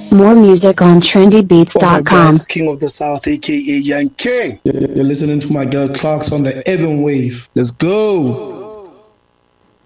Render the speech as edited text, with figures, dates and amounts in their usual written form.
More music on What's up, trendybeats.com. guys? King of the South, aka Young King. You're listening to my girl Clarks on the Ebon Wave. Let's go.